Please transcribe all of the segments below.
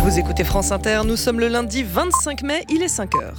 Vous écoutez France Inter, nous sommes le lundi 25 mai, il est 5h.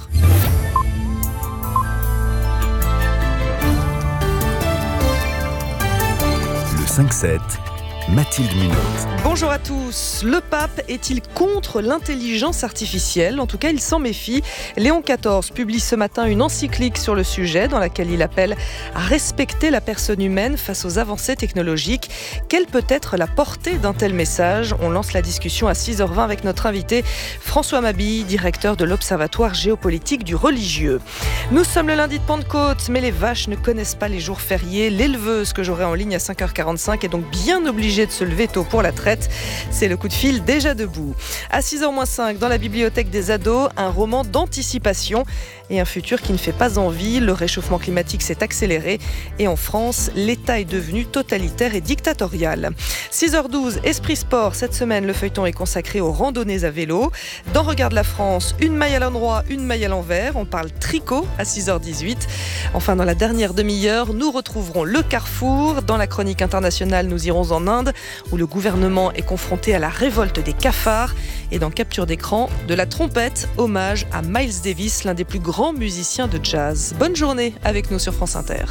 Le 5-7, Mathilde Munoz. Bonjour à tous. Le pape est-il contre l'intelligence artificielle ? En tout cas, il s'en méfie. Léon XIV publie ce matin une encyclique sur le sujet dans laquelle il appelle à respecter la personne humaine face aux avancées technologiques. Quelle peut être la portée d'un tel message ? On lance la discussion à 6h20 avec notre invité François Mabille, directeur de l'Observatoire géopolitique du religieux. Nous sommes le lundi de Pentecôte, mais les vaches ne connaissent pas les jours fériés. L'éleveuse que j'aurai en ligne à 5h45 est donc bien obligée de se lever tôt pour la traite. C'est le coup de fil déjà debout. À 6h-5, dans la bibliothèque des ados, un roman d'anticipation et un futur qui ne fait pas envie. Le réchauffement climatique s'est accéléré et en France, l'État est devenu totalitaire et dictatorial. 6h12, Esprit Sport. Cette semaine, le feuilleton est consacré aux randonnées à vélo. Dans Regarde la France, une maille à l'endroit, une maille à l'envers. On parle tricot à 6h18. Enfin, dans la dernière demi-heure, nous retrouverons le Carrefour. Dans la chronique internationale, nous irons en Inde, où le gouvernement est confronté à la révolte des cafards. Et dans Capture d'écran, de la trompette, hommage à Miles Davis, l'un des plus grands musiciens de jazz. Bonne journée avec nous sur France Inter.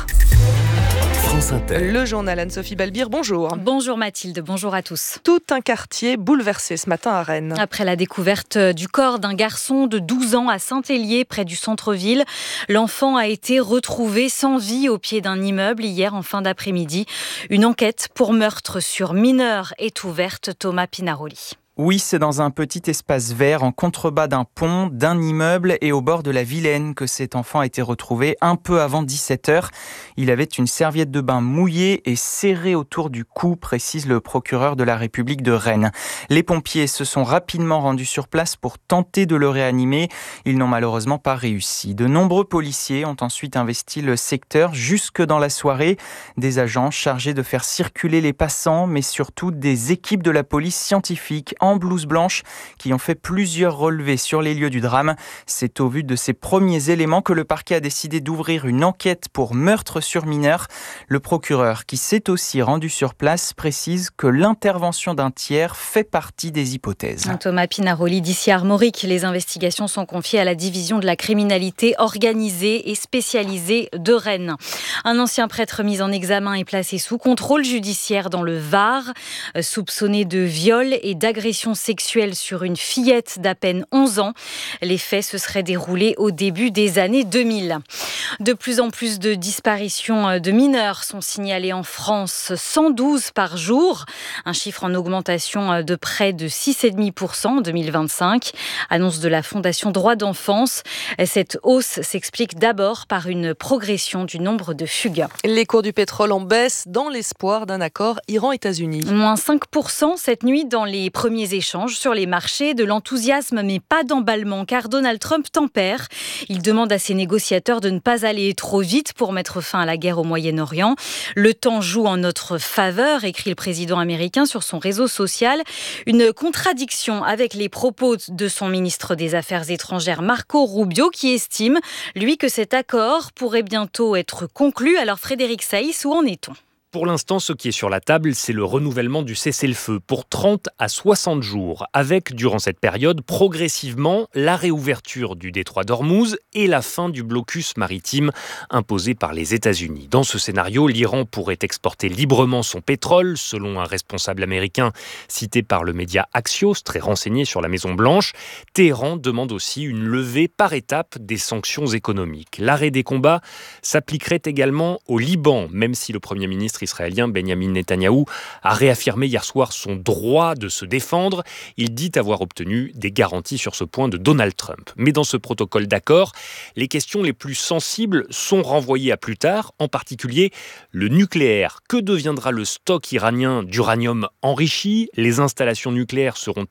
France Inter. Le journal Anne-Sophie Balbir, bonjour. Bonjour Mathilde, bonjour à tous. Tout un quartier bouleversé ce matin à Rennes. Après la découverte du corps d'un garçon de 12 ans à Saint-Hélier, près du centre-ville, l'enfant a été retrouvé sans vie au pied d'un immeuble hier en fin d'après-midi. Une enquête pour meurtre sur mineur est ouverte. Thomas Pinaroli. Oui, c'est dans un petit espace vert en contrebas d'un pont, d'un immeuble et au bord de la Vilaine que cet enfant a été retrouvé un peu avant 17h. Il avait une serviette de bain mouillée et serrée autour du cou, précise le procureur de la République de Rennes. Les pompiers se sont rapidement rendus sur place pour tenter de le réanimer. Ils n'ont malheureusement pas réussi. De nombreux policiers ont ensuite investi le secteur jusque dans la soirée. Des agents chargés de faire circuler les passants, mais surtout des équipes de la police scientifique en blouse blanche qui ont fait plusieurs relevés sur les lieux du drame. C'est au vu de ces premiers éléments que le parquet a décidé d'ouvrir une enquête pour meurtre sur mineur. Le procureur, qui s'est aussi rendu sur place, précise que l'intervention d'un tiers fait partie des hypothèses. Thomas Pinaroli, d'ici Armorique, les investigations sont confiées à la division de la criminalité organisée et spécialisée de Rennes. Un ancien prêtre mis en examen est placé sous contrôle judiciaire dans le Var, soupçonné de viol et d'agression sexuelle sur une fillette d'à peine 11 ans. Les faits se seraient déroulés au début des années 2000. De plus en plus de disparitions de mineurs sont signalées en France, 112 par jour, un chiffre en augmentation de près de 6,5% en 2025, annonce de la Fondation Droits d'enfance. Cette hausse s'explique d'abord par une progression du nombre de fugues. Les cours du pétrole en baisse dans l'espoir d'un accord Iran-États-Unis. Moins 5% cette nuit dans les premiers échanges sur les marchés, de l'enthousiasme mais pas d'emballement car Donald Trump tempère. Il demande à ses négociateurs de ne pas aller trop vite pour mettre fin à la guerre au Moyen-Orient. Le temps joue en notre faveur, écrit le président américain sur son réseau social. Une contradiction avec les propos de son ministre des Affaires étrangères Marco Rubio qui estime, lui, que cet accord pourrait bientôt être conclu. Alors Frédéric Saïs, où en est-on ? Pour l'instant, ce qui est sur la table, c'est le renouvellement du cessez-le-feu pour 30 à 60 jours, avec, durant cette période, progressivement, la réouverture du détroit d'Ormuz et la fin du blocus maritime imposé par les États-Unis. Dans ce scénario, l'Iran pourrait exporter librement son pétrole, selon un responsable américain cité par le média Axios, très renseigné sur la Maison-Blanche. Téhéran demande aussi une levée par étapes des sanctions économiques. L'arrêt des combats s'appliquerait également au Liban, même si le Premier ministre israélien Benyamin Netanyahou a réaffirmé hier soir son droit de se défendre. Il dit avoir obtenu des garanties sur ce point de Donald Trump. Mais dans ce protocole d'accord, les questions les plus sensibles sont renvoyées à plus tard, en particulier le nucléaire. Que deviendra le stock iranien d'uranium enrichi ? Les installations nucléaires seront